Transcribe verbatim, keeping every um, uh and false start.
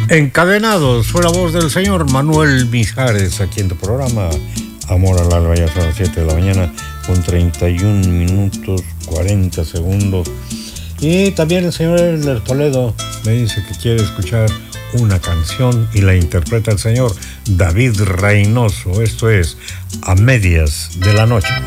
Encadenados fue la voz del señor Manuel Mijares aquí en tu programa Amor al Alba. Ya son las siete de la mañana con treinta y un minutos cuarenta segundos. Y también el señor Elder Toledo me dice que quiere escuchar una canción y la interpreta el señor David Reynoso. Esto es A Medias de la Noche.